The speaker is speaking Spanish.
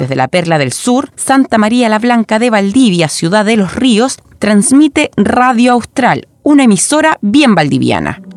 desde la Perla del Sur, Santa María la Blanca de Valdivia, Ciudad de los Ríos, transmite Radio Austral, una emisora bien valdiviana.